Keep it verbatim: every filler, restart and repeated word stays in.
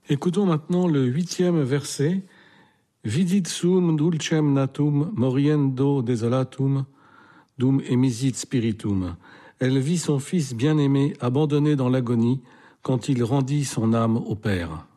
Écoutons maintenant le huitième verset. Vidit sum dulcem natum moriendo desolatum dum emisit spiritum. Elle vit son fils bien-aimé abandonné dans l'agonie quand il rendit son âme au Père.